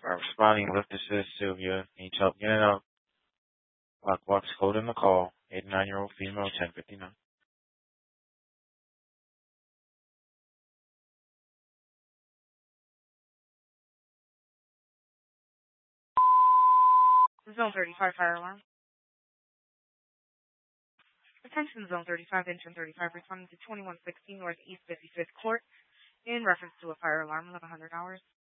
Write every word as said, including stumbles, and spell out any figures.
By responding, lift assist Sylvia needs help getting up. Lockbox code in the call. eighty-nine-year-old female, ten fifty-nine. Zone thirty-five fire alarm. Attention Zone thirty-five, Engine thirty-five, responding to twenty-one sixteen Northeast fifty-fifth Court in reference to a fire alarm, eleven hundred hours.